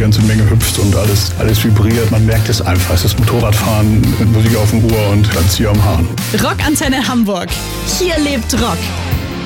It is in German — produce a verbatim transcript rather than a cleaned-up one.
ganze Menge hüpft und alles, alles vibriert. Man merkt es einfach. Es ist Motorradfahren mit Musik auf dem Ohr und Glanzzieh am Hahn. Rockantenne Hamburg. Hier lebt Rock.